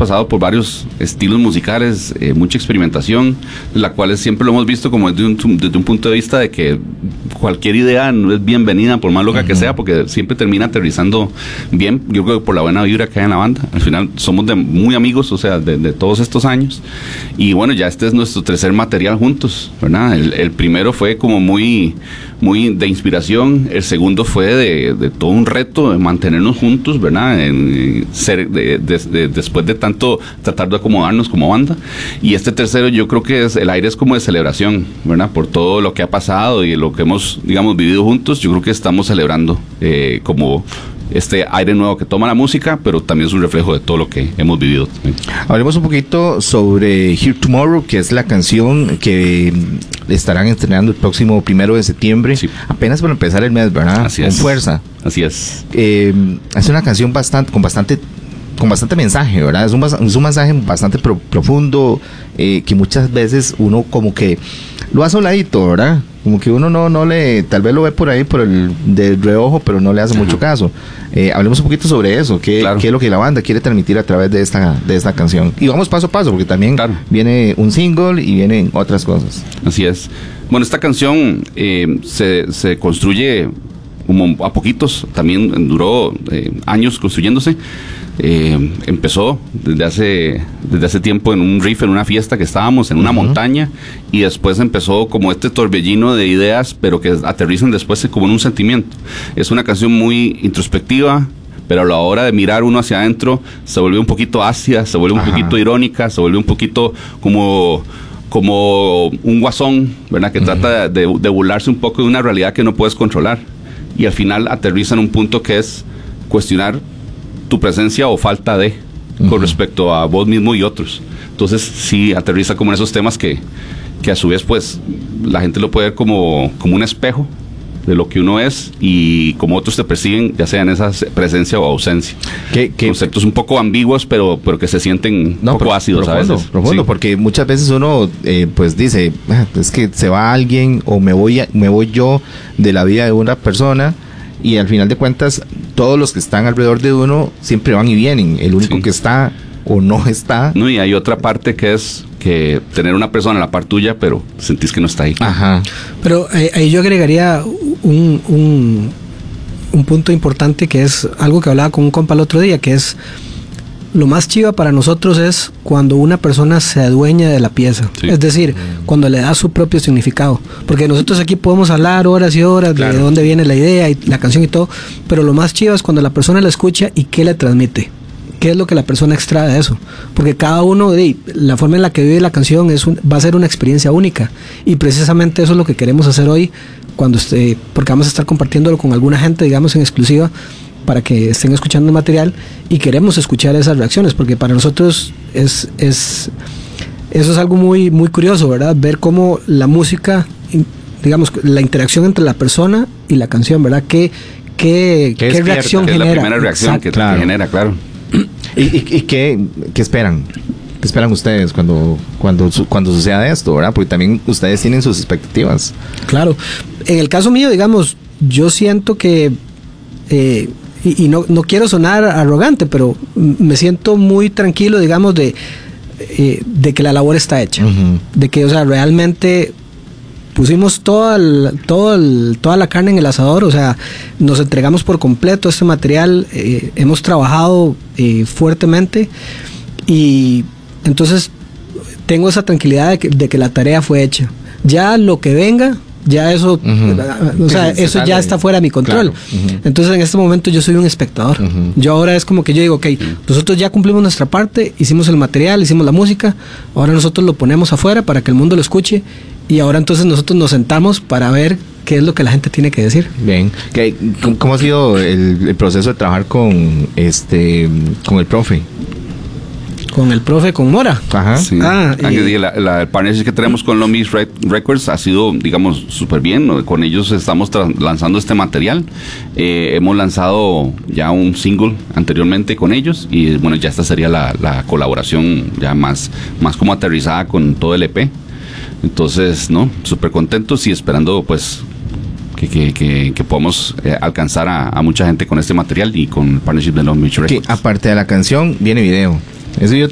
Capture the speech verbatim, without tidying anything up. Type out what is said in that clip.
pasado por varios estilos musicales, eh, mucha experimentación, la cual siempre lo hemos visto como desde un, desde un punto de vista de que cualquier idea no es bienvenida, por más loca uh-huh. que sea, porque siempre termina aterrizando bien. Yo creo que por la buena vibra que hay en la banda. Al final somos de muy amigos, o sea, de, de todos estos años. Y bueno, ya este es nuestro tercer material juntos, ¿verdad? El, el primero fue como muy, muy de inspiración. El segundo fue de, de todo un reto de mantenernos juntos, ¿verdad? En, ser, de, de, de, después de tanto tratar de acomodarnos como banda. Y este tercero yo creo que es, el aire es como de celebración, ¿verdad? Por todo lo que ha pasado y lo que hemos, digamos, vivido juntos. Yo creo que estamos celebrando eh, como este aire nuevo que toma la música, pero también es un reflejo de todo lo que hemos vivido también. Hablemos un poquito sobre Here Tomorrow, que es la canción que estarán estrenando el próximo primero de septiembre, sí. apenas para empezar el mes, ¿verdad? Así con es. fuerza. Así es. Eh, es una canción bastante, con bastante con bastante mensaje, ¿verdad? Es un, es un mensaje bastante pro, profundo, eh, que muchas veces uno como que lo hace soladito, ¿verdad? Como que uno no, no le, tal vez lo ve por ahí por el de reojo, pero no le hace Ajá. mucho caso. Eh, hablemos un poquito sobre eso, qué, claro. qué es lo que la banda quiere transmitir a través de esta, de esta canción. Y vamos paso a paso, porque también claro. viene un single y vienen otras cosas. Así es. Bueno, esta canción eh, se, se construye como a poquitos, también duró eh, años construyéndose. Eh, empezó desde hace desde hace tiempo en un riff, en una fiesta que estábamos en una uh-huh. montaña, y después empezó como este torbellino de ideas, pero que aterrizan después como en un sentimiento. Es una canción muy introspectiva, pero a la hora de mirar uno hacia adentro se vuelve un poquito ácida, se vuelve un Ajá. poquito irónica, se vuelve un poquito como como un guasón, ¿verdad? Que uh-huh. trata de, de burlarse un poco de una realidad que no puedes controlar, y al final aterriza en un punto que es cuestionar tu presencia o falta de uh-huh. con respecto a vos mismo y otros. Entonces sí aterriza como en esos temas que, que a su vez pues la gente lo puede ver como, como un espejo de lo que uno es y como otros te persiguen, ya sea en esa presencia o ausencia. ¿Qué, qué? Conceptos un poco ambiguos, pero, pero que se sienten no, un poco ácidos profundo, a veces. Profundo, sí. Porque muchas veces uno eh, pues dice, ah, es que se va alguien o me voy, a, me voy yo de la vida de una persona, y al final de cuentas todos los que están alrededor de uno siempre van y vienen. El único sí. que está o no está. No, y hay otra parte que es que tener una persona a la par tuya, pero sentís que no está ahí. Ajá. Pero eh, ahí yo agregaría un, un, un punto importante, que es algo que hablaba con un compa el otro día, que es lo más chiva para nosotros es cuando una persona se adueña de la pieza, sí. es decir, cuando le da su propio significado, porque nosotros aquí podemos hablar horas y horas claro. de dónde viene la idea y la canción y todo, pero lo más chiva es cuando la persona la escucha y qué le transmite, qué es lo que la persona extrae de eso, porque cada uno, de la forma en la que vive la canción es un, va a ser una experiencia única, y precisamente eso es lo que queremos hacer hoy, cuando esté, porque vamos a estar compartiéndolo con alguna gente, digamos en exclusiva, para que estén escuchando el material, y queremos escuchar esas reacciones, porque para nosotros es, es eso es algo muy, muy curioso, ¿verdad? Ver cómo la música, digamos, la interacción entre la persona y la canción, ¿verdad? ¿Qué, qué, qué, qué reacción que genera? Es la primera reacción que, claro. que genera, claro. ¿Y, y, y qué, qué esperan? ¿Qué esperan ustedes cuando, cuando, cuando suceda esto, verdad? Porque también ustedes tienen sus expectativas. Claro. En el caso mío, digamos, yo siento que eh, y, y no, no quiero sonar arrogante, pero me siento muy tranquilo, digamos, de, eh, de que la labor está hecha. Uh-huh. De que, o sea, realmente pusimos toda, el, todo el, toda la carne en el asador, o sea, nos entregamos por completo este material, eh, hemos trabajado eh, fuertemente, y entonces tengo esa tranquilidad de que, de que la tarea fue hecha. Ya lo que venga, ya eso, uh-huh. o sea, eso sale, ya está fuera de mi control. Claro. Uh-huh. Entonces en este momento yo soy un espectador. Uh-huh. Yo ahora es como que yo digo, ok, nosotros ya cumplimos nuestra parte, hicimos el material, hicimos la música, ahora nosotros lo ponemos afuera para que el mundo lo escuche, y ahora entonces nosotros nos sentamos para ver qué es lo que la gente tiene que decir. Bien. ¿Cómo ha sido el, el proceso de trabajar con este con el profe? Con el profe, con Mora. Ajá. Sí. Ah, y la, la, el partnership que tenemos con Long Beach Records ha sido, digamos, súper bien, ¿no? Con ellos estamos tra- lanzando este material. Eh, hemos lanzado ya un single anteriormente con ellos, y bueno, ya esta sería la, la colaboración ya más, más como aterrizada con todo el E P. Entonces, ¿no? Súper contentos y esperando, pues, que, que, que, que podamos eh, alcanzar a, a mucha gente con este material y con el partnership de Long Beach Records. Que aparte de la canción, viene video. Eso yo